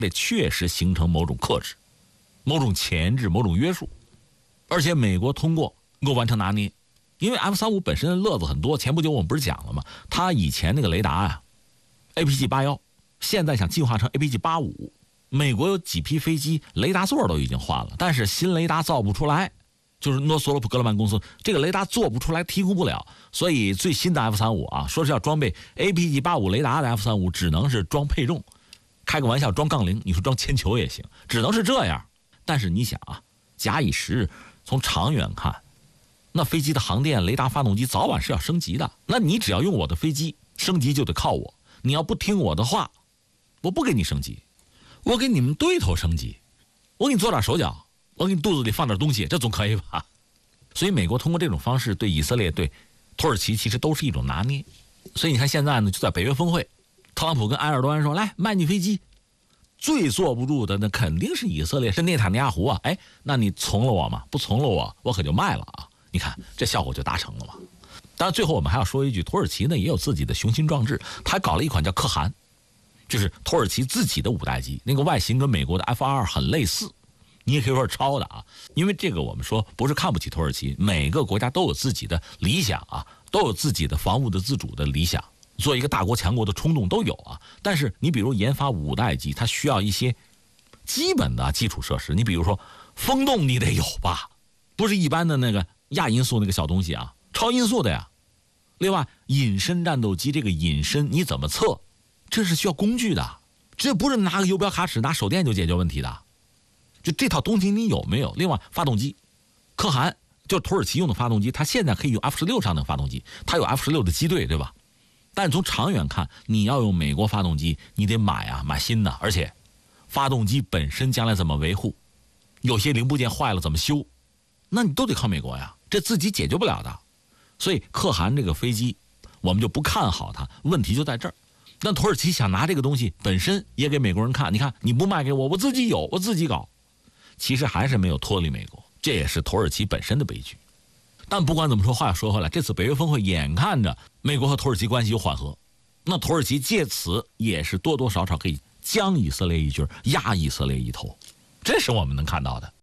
得确实形成某种克制、某种钳制、某种约束，而且美国通过能够完成拿捏。因为 F-35本身的乐子很多，前不久我们不是讲了吗？它以前那个雷达啊 ，APG-81，现在想进化成 APG-85。美国有几批飞机雷达座都已经换了，但是新雷达造不出来，就是诺索洛普格勒曼公司这个雷达做不出来，提供不了，所以最新的 F-35啊，说是要装备 APG-85 雷达的 F-35，只能是装配重，开个玩笑，装杠铃，你说装铅球也行，只能是这样。但是你想啊，假以时日，从长远看，那飞机的航电、雷达、发动机早晚是要升级的。那你只要用我的飞机，升级就得靠我。你要不听我的话，我不给你升级，我给你们对头升级，我给你做点手脚，我给你肚子里放点东西，这总可以吧？所以美国通过这种方式对以色列、对土耳其其实都是一种拿捏。所以你看现在呢，就在北约峰会，特朗普跟埃尔多安说：“来卖你飞机。”最坐不住的那肯定是以色列，是内塔尼亚胡啊！哎，那你从了我吗？不从了我可就卖了啊！你看这效果就达成了嘛。当然最后我们还要说一句，土耳其呢也有自己的雄心壮志，他还搞了一款叫可汗，就是土耳其自己的5代机，那个外形跟美国的 F-22很类似，你也可以说是抄的啊。因为这个我们说不是看不起土耳其，每个国家都有自己的理想啊，都有自己的防务的自主的理想，做一个大国强国的冲动都有啊。但是你比如研发5代机，它需要一些基本的基础设施，你比如说风洞你得有吧，不是一般的那个亚音速那个小东西啊，超音速的呀。另外隐身战斗机，这个隐身你怎么测，这是需要工具的，这不是拿个游标卡尺拿手电就解决问题的，就这套东西你有没有？另外发动机，可汗就是土耳其用的发动机，它现在可以用 F-16上的发动机，它有 F-16的机队，对吧？但是从长远看，你要用美国发动机，你得买新的，而且发动机本身将来怎么维护，有些零部件坏了怎么修，那你都得靠美国呀，这自己解决不了的。所以可汗这个飞机我们就不看好它，问题就在这儿。那土耳其想拿这个东西本身也给美国人看，你看你不卖给我，我自己有，我自己搞，其实还是没有脱离美国，这也是土耳其本身的悲剧。但不管怎么说，话又说回来，这次北约峰会眼看着美国和土耳其关系有缓和，那土耳其借此也是多多少少可以将以色列一军，压以色列一头，这是我们能看到的。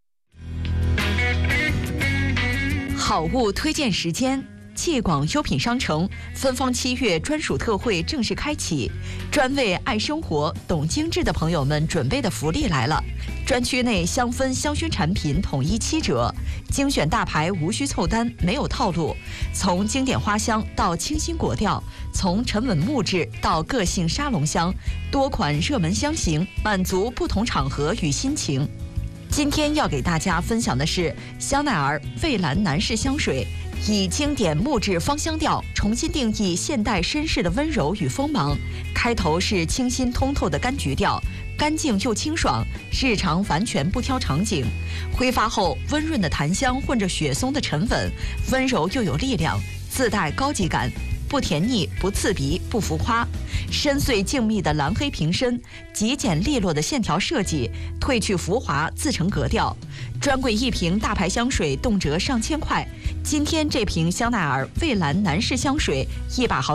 好物推荐时间，汽广优品商城芬芳7月专属特惠正式开启，专为爱生活、懂精致的朋友们准备的福利来了。专区内香氛香薰产品统一7折，精选大牌无需凑单，没有套路。从经典花香到清新果调，从沉稳木质到个性沙龙香，多款热门香型，满足不同场合与心情。今天要给大家分享的是香奈儿蔚蓝男士香水，以经典木质芳香调重新定义现代绅士的温柔与锋芒。开头是清新通透的柑橘调，干净又清爽，日常完全不挑场景。挥发后温润的檀香混着雪松的沉稳，温柔又有力量，自带高级感，不甜腻，不刺鼻，不浮夸。深邃静谧的蓝黑瓶身，极简利落的线条设计，褪去浮华，自成格调。专柜一瓶大牌香水动辄上千块，今天这瓶香奈儿蔚蓝男士香水1把好